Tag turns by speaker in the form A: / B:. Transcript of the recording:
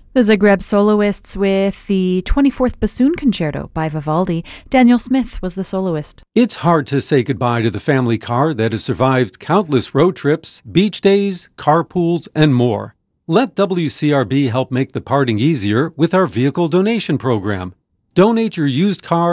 A: The Zagreb Soloists with the 24th Bassoon Concerto by Vivaldi. Daniel Smith was the soloist.
B: It's hard to say goodbye to the family car that has survived countless road trips, beach days, carpools, and more. Let WCRB help make the parting easier with our vehicle donation program. Donate your used car